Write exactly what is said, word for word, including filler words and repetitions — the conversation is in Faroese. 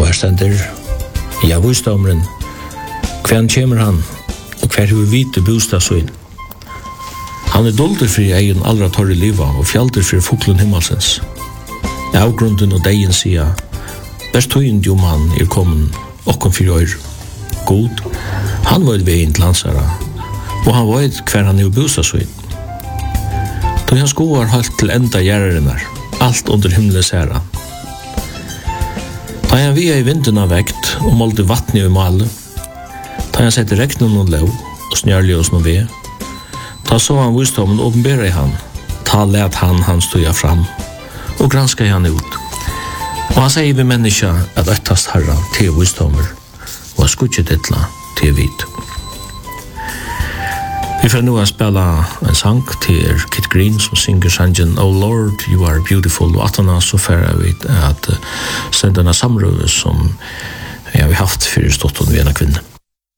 her stender, ja, visdomren, hver kommer han, og hver har vite bostadsøyn. Han er dolder for egen allra torre liva, og fjalder for fuglen himmelsens. Avgrunden og deien sier, best tøyen jo mann er kommet, okkom fyrir øyr. God, han var veien til lansara, og han vet hver han er bostadsøyn. Da han skoar halt til enda gjerrarinnar, alt under himmelens herra. Da han via i vinden av vekt og målte vattnet i male, da han sette reknen og lov og snjærlig oss noe ved, da så han visdommen åpenbæra i han, ta let han han støya fram, og granska i han ut. Og han sier vi menneska at øttast herra til visdommer, og han skutje dittla til vit. Vi får nu spela en sang til Kit Green som synger sangen Oh Lord, you are beautiful, og atana så færre vi at senda denne samrøve som ja, vi haft fyrir stått og vi ena kvinne.